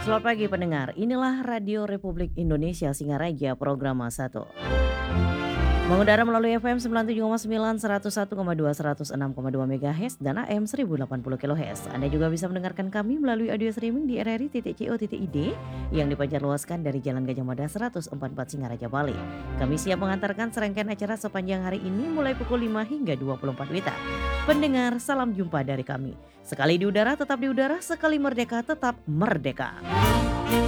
Selamat pagi pendengar, inilah Radio Republik Indonesia Singaraja Program 1. Mengudara melalui FM 97,9, 101,2, 106,2 MHz dan AM 1080 kHz. Anda juga bisa mendengarkan kami melalui audio streaming di rri.co.id yang dipancarluaskan dari Jalan Gajah Mada 144 Singaraja, Bali. Kami siap mengantarkan serangkaian acara sepanjang hari ini mulai pukul 5 hingga 24 WITA. Pendengar, salam jumpa dari kami. Sekali di udara tetap di udara, sekali merdeka tetap merdeka.